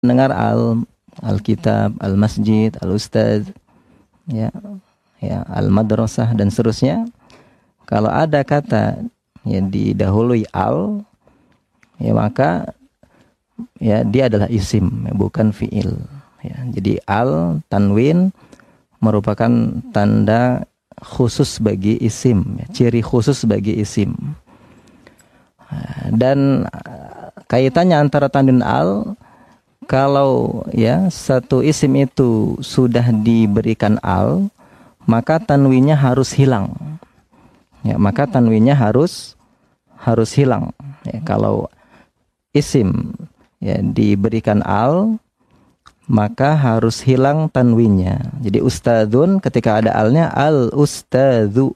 Dengar al-kitab, al-masjid, al-ustadz, ya, ya, al-madrasah dan seterusnya. Kalau ada kata yang didahului al, ya maka ya dia adalah isim, bukan fiil. Ya, jadi al tanwin merupakan tanda khusus bagi isim, ya, ciri khusus bagi isim. Dan kaitannya antara tanwin al, kalau ya satu isim itu sudah diberikan al, maka tanwinnya harus hilang. Ya, maka tanwinnya harus hilang. Ya, kalau isim ya diberikan al, maka harus hilang tanwinnya. Jadi ustadzun ketika ada alnya al ustadzu.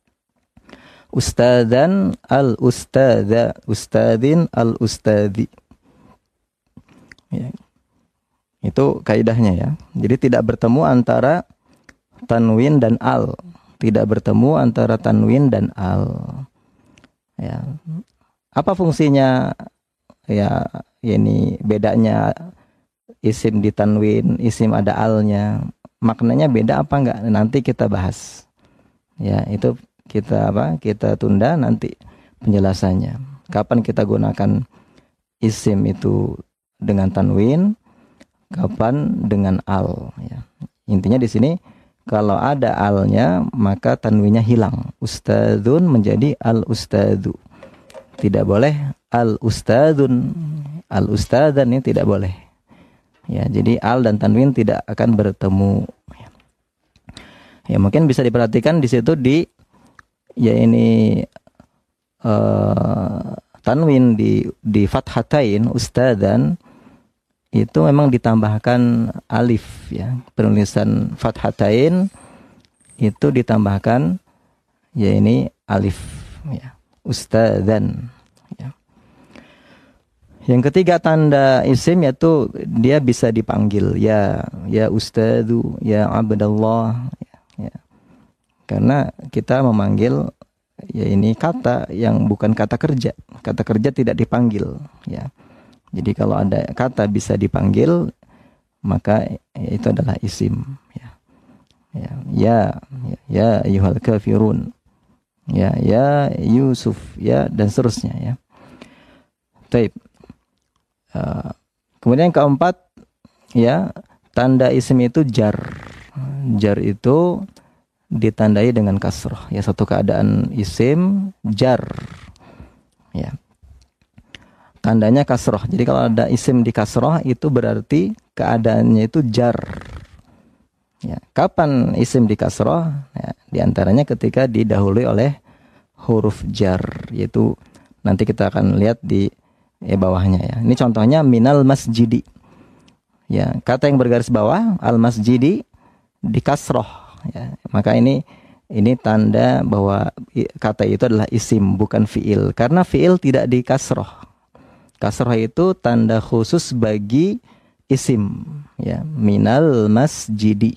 Ustadzan al ustadza, ustadzin al ustadzi. Ya. Itu kaidahnya ya. Jadi tidak bertemu antara tanwin dan al. Tidak bertemu antara tanwin dan al. Ya. Apa fungsinya ya ini bedanya isim di tanwin, isim ada alnya. Maknanya beda apa enggak? Nanti kita bahas. Ya, itu kita tunda nanti penjelasannya. Kapan kita gunakan isim itu dengan tanwin, kapan dengan al ya. Intinya di sini kalau ada alnya maka tanwinnya hilang. Ustadzun menjadi al ustadzu. Tidak boleh al ustadzun, al ustadzan, ini tidak boleh. Ya, jadi al dan tanwin tidak akan bertemu. Ya, mungkin bisa diperhatikan di situ ya ini tanwin di fathatain ustadzan itu memang ditambahkan alif ya. Penulisan fathatain itu ditambahkan ya ini alif ya. Ustadzan ya. Yang ketiga tanda isim yaitu dia bisa dipanggil ya ustadzu, ya abdallah ya. Karena kita memanggil ya ini kata yang bukan kata kerja. Kata kerja tidak dipanggil ya. Jadi kalau ada kata bisa dipanggil maka ya, itu adalah isim ya. Ya ayyuhal kafirun. Ya Yusuf ya dan seterusnya ya. Baik. Kemudian yang keempat ya, tanda isim itu jar. Jar itu ditandai dengan kasroh ya, satu keadaan isim jar ya. Tandanya kasroh. Jadi kalau ada isim di kasroh itu berarti keadaannya itu jar. Ya, kapan isim di kasroh? Ya, di antaranya ketika didahului oleh huruf jar, yaitu nanti kita akan lihat di bawahnya ya. Ini contohnya minal masjidi. Ya, kata yang bergaris bawah al masjidi di kasroh. Ya, maka ini tanda bahwa kata itu adalah isim bukan fiil, karena fiil tidak di kasroh. Kasroh itu tanda khusus bagi isim ya. Minal masjidi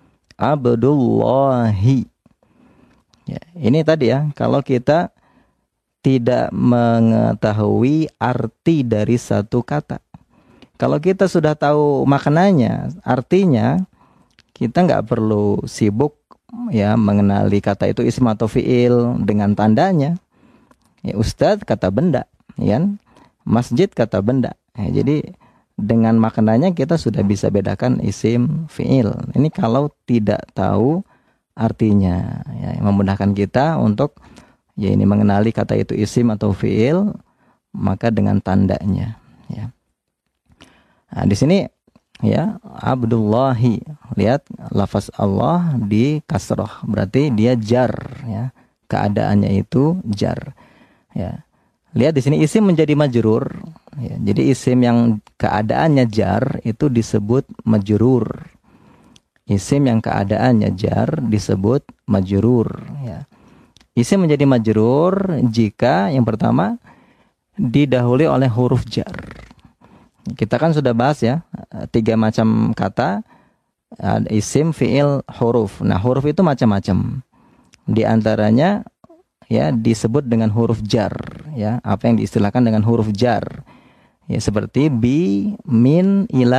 Abdullahi ya. Ini tadi ya, kalau kita tidak mengetahui arti dari satu kata. Kalau kita sudah tahu maknanya, artinya, kita nggak perlu sibuk ya mengenali kata itu isim atau fiil dengan tandanya. Ya, ustadz kata benda, ya kan? Masjid kata benda. Ya, jadi dengan maknanya kita sudah bisa bedakan isim, fiil. Ini kalau tidak tahu artinya, ya, memudahkan kita untuk ya ini mengenali kata itu isim atau fiil, maka dengan tandanya. Ya. Nah, di sini ya Abdullahi, lihat lafaz Allah di kasroh, berarti dia jar ya, keadaannya itu jar ya. Lihat di sini isim menjadi majrur ya. Jadi isim yang keadaannya jar itu disebut majrur. Isim yang keadaannya jar disebut majrur ya. Isim menjadi majrur jika yang pertama didahului oleh huruf jar. Kita kan sudah bahas ya 3 macam kata, isim, fiil, huruf. Nah, huruf itu macam-macam. Di antaranya ya disebut dengan huruf jar ya, apa yang diistilahkan dengan huruf jar Ya, seperti bi, min, ila,